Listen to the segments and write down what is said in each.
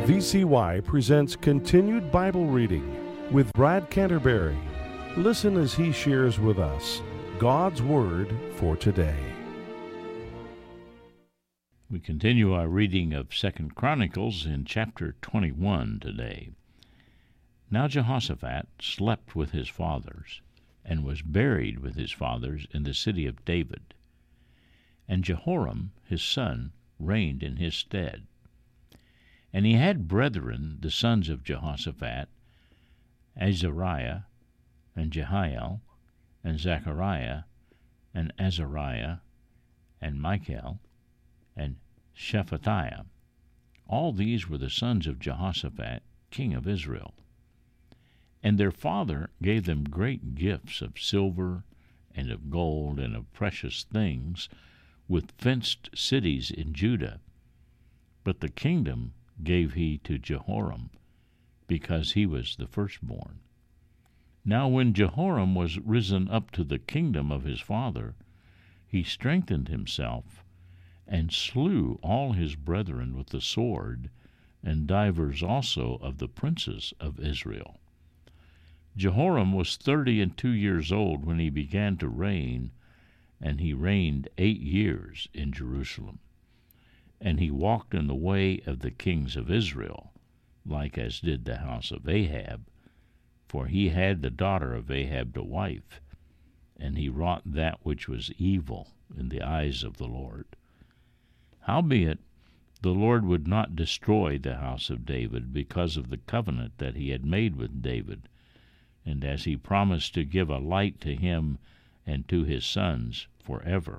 VCY presents Continued Bible Reading with Brad Canterbury. Listen as he shares with us God's Word for today. We continue our reading of 2 Chronicles in chapter 21 today. Now Jehoshaphat slept with his fathers, and was buried with his fathers in the city of David. And Jehoram his son reigned in his stead. And he had brethren, the sons of Jehoshaphat, Azariah, and Jehiel, and Zechariah, and Azariah, and Michael, and Shephatiah. All these were the sons of Jehoshaphat, king of Israel. And their father gave them great gifts of silver, and of gold, and of precious things, with fenced cities in Judah. But the kingdom gave he to Jehoram, because he was the firstborn. Now when Jehoram was risen up to the kingdom of his father, he strengthened himself, and slew all his brethren with the sword, and divers also of the princes of Israel. Jehoram was 32 years old when he began to reign, and he reigned 8 years in Jerusalem. And he walked in the way of the kings of Israel, like as did the house of Ahab, for he had the daughter of Ahab to wife, and he wrought that which was evil in the eyes of the Lord. Howbeit, the Lord would not destroy the house of David because of the covenant that he had made with David, and as he promised to give a light to him and to his sons forever.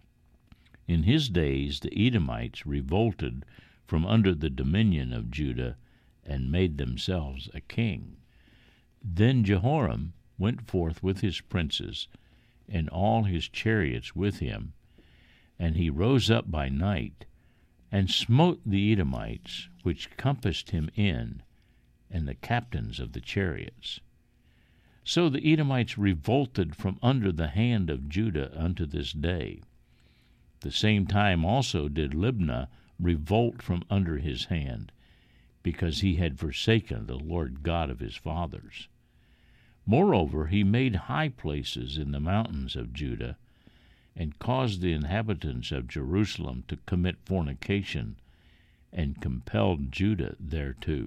In his days the Edomites revolted from under the dominion of Judah, and made themselves a king. Then Jehoram went forth with his princes, and all his chariots with him, and he rose up by night, and smote the Edomites, which compassed him in, and the captains of the chariots. So the Edomites revolted from under the hand of Judah unto this day. The same time also did Libnah revolt from under his hand, because he had forsaken the Lord God of his fathers. Moreover, he made high places in the mountains of Judah, and caused the inhabitants of Jerusalem to commit fornication, and compelled Judah thereto.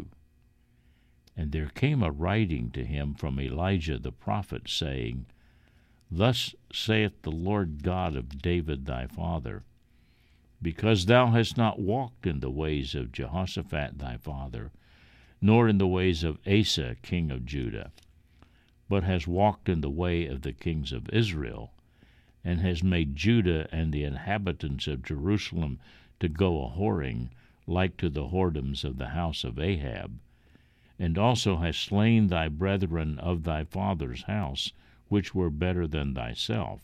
And there came a writing to him from Elijah the prophet, saying, Thus saith the Lord God of David thy father, because thou hast not walked in the ways of Jehoshaphat thy father, nor in the ways of Asa king of Judah, but hast walked in the way of the kings of Israel, and hast made Judah and the inhabitants of Jerusalem to go a-whoring, like to the whoredoms of the house of Ahab, and also hast slain thy brethren of thy father's house, which were better than thyself.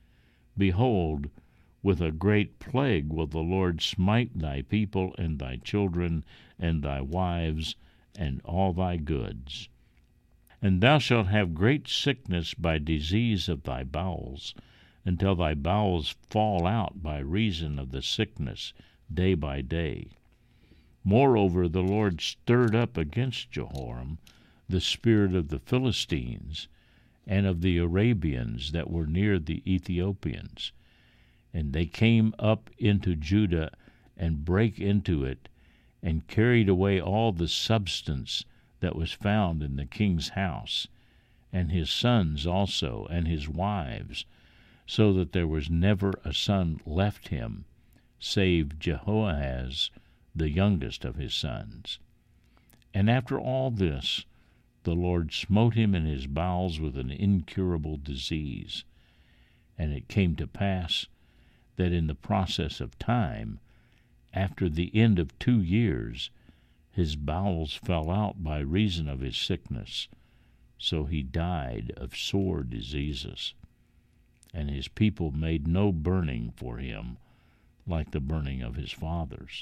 Behold, with a great plague will the Lord smite thy people and thy children and thy wives and all thy goods. And thou shalt have great sickness by disease of thy bowels, until thy bowels fall out by reason of the sickness day by day. Moreover, the Lord stirred up against Jehoram the spirit of the Philistines, and of the Arabians that were near the Ethiopians. And they came up into Judah, and brake into it, and carried away all the substance that was found in the king's house, and his sons also, and his wives, so that there was never a son left him, save Jehoahaz, the youngest of his sons. And after all this, the Lord smote him in his bowels with an incurable disease. And it came to pass that in the process of time, after the end of 2 years, his bowels fell out by reason of his sickness, so he died of sore diseases. And his people made no burning for him, like the burning of his fathers.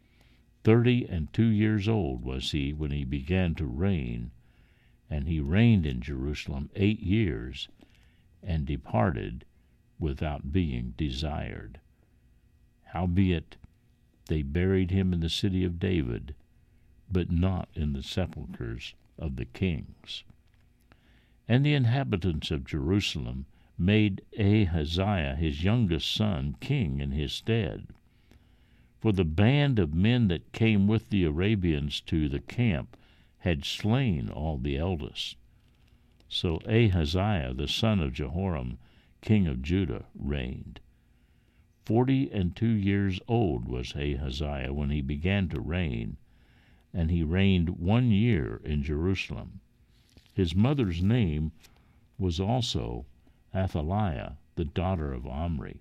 32 years old was he when he began to reign, and he reigned in Jerusalem 8 years, and departed without being desired. Howbeit, they buried him in the city of David, but not in the sepulchres of the kings. And the inhabitants of Jerusalem made Ahaziah his youngest son king in his stead. For the band of men that came with the Arabians to the camp had slain all the eldest. So Ahaziah the son of Jehoram, king of Judah, reigned. 42 years old was Ahaziah when he began to reign, and he reigned 1 year in Jerusalem. His mother's name was also Athaliah, the daughter of Omri.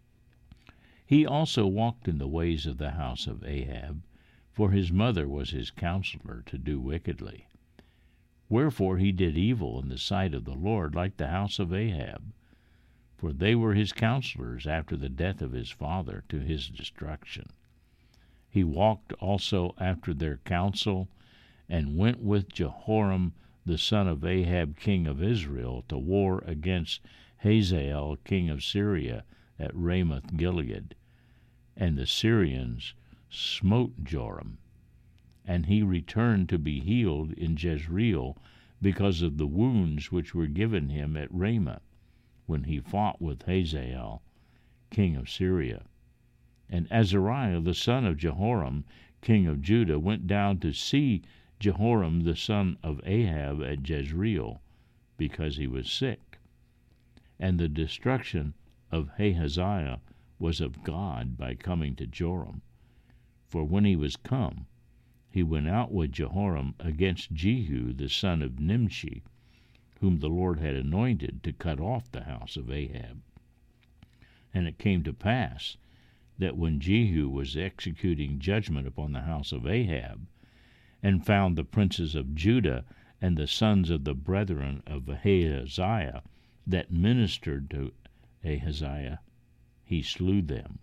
He also walked in the ways of the house of Ahab, for his mother was his counselor to do wickedly. Wherefore he did evil in the sight of the Lord, like the house of Ahab, for they were his counselors after the death of his father to his destruction. He walked also after their counsel, and went with Jehoram the son of Ahab king of Israel to war against Hazael king of Syria at Ramoth Gilead. And the Syrians smote Joram, and he returned to be healed in Jezreel because of the wounds which were given him at Ramah, when he fought with Hazael king of Syria. And Azariah the son of Jehoram king of Judah went down to see Jehoram the son of Ahab at Jezreel, because he was sick. And the destruction of Ahaziah was of God by coming to Joram. For when he was come, he went out with Jehoram against Jehu the son of Nimshi, whom the Lord had anointed to cut off the house of Ahab. And it came to pass that when Jehu was executing judgment upon the house of Ahab, and found the princes of Judah and the sons of the brethren of Ahaziah that ministered to Ahaziah, he slew them.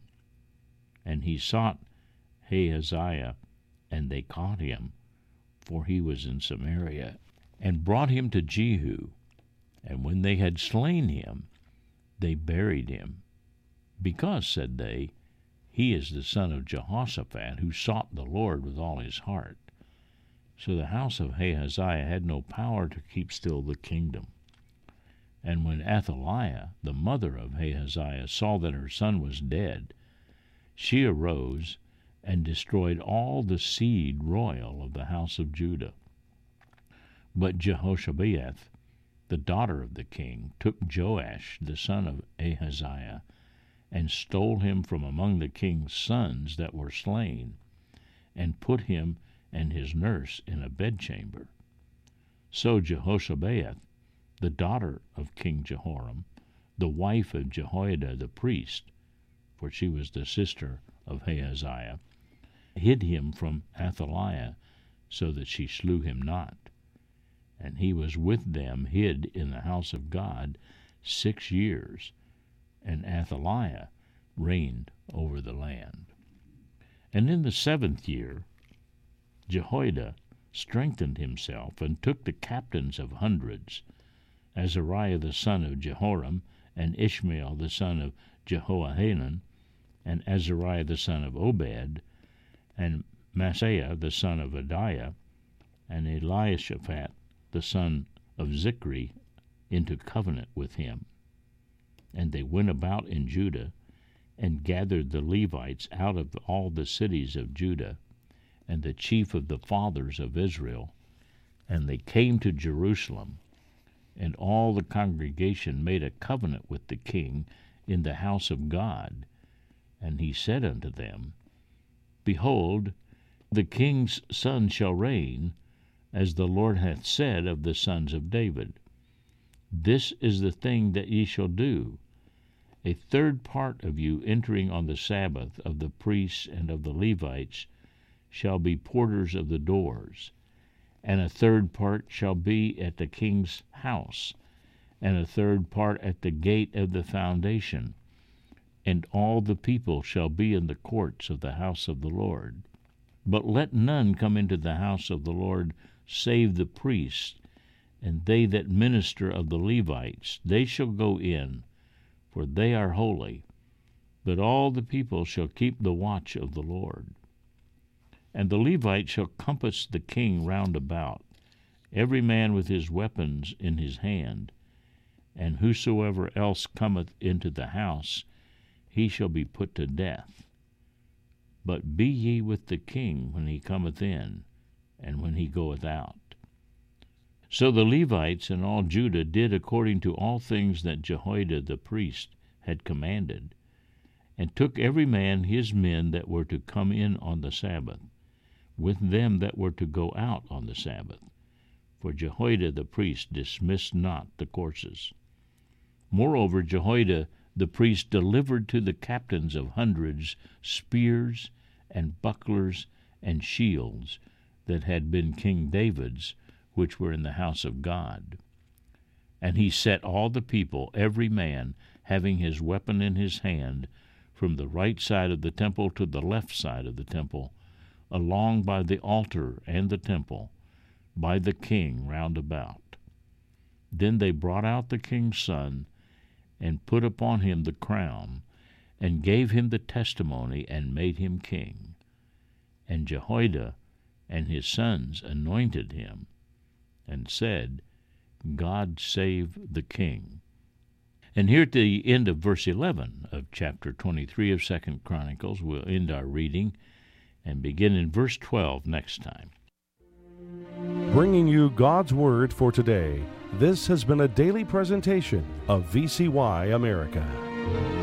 And he sought Ahaziah, and they caught him, for he was in Samaria, and brought him to Jehu. And when they had slain him, they buried him, because, said they, he is the son of Jehoshaphat, who sought the Lord with all his heart. So the house of Ahaziah had no power to keep still the kingdom. And when Athaliah, the mother of Ahaziah, saw that her son was dead, she arose and destroyed all the seed royal of the house of Judah. But Jehoshabeath, the daughter of the king, took Joash the son of Ahaziah, and stole him from among the king's sons that were slain, and put him and his nurse in a bedchamber. So Jehoshabeath, the daughter of King Jehoram, the wife of Jehoiada the priest, for she was the sister of Ahaziah, hid him from Athaliah, so that she slew him not. And he was with them hid in the house of God 6 years, and Athaliah reigned over the land. And in the 7th year Jehoiada strengthened himself, and took the captains of hundreds, Azariah the son of Jehoram, and Ishmael the son of Jehohanan, and Azariah the son of Obed, and Maaseiah the son of Adiah, and Eliashaphat the son of Zichri, into covenant with him. And they went about in Judah, and gathered the Levites out of all the cities of Judah, and the chief of the fathers of Israel, and they came to Jerusalem. And all the congregation made a covenant with the king in the house of God. And he said unto them, Behold, the king's son shall reign, as the Lord hath said of the sons of David. This is the thing that ye shall do. A third part of you entering on the Sabbath of the priests and of the Levites shall be porters of the doors, and a third part shall be at the king's house, and a third part at the gate of the foundation, and all the people shall be in the courts of the house of the Lord. But let none come into the house of the Lord save the priests, and they that minister of the Levites, they shall go in, for they are holy, but all the people shall keep the watch of the Lord. And the Levites shall compass the king round about, every man with his weapons in his hand, and whosoever else cometh into the house, he shall be put to death. But be ye with the king when he cometh in, and when he goeth out. So the Levites and all Judah did according to all things that Jehoiada the priest had commanded, and took every man his men that were to come in on the Sabbath, with them that were to go out on the Sabbath. For Jehoiada the priest dismissed not the courses. Moreover, Jehoiada the priest delivered to the captains of hundreds spears and bucklers and shields that had been King David's, which were in the house of God. And he set all the people, every man having his weapon in his hand, from the right side of the temple to the left side of the temple, along by the altar and the temple, by the king round about. Then they brought out the king's son, and put upon him the crown, and gave him the testimony, and made him king. And Jehoiada and his sons anointed him, and said, God save the king. And here at the end of verse 11 of chapter 23 of 2 Chronicles, we'll end our reading and begin in verse 12 next time. Bringing you God's Word for today, this has been a daily presentation of VCY America.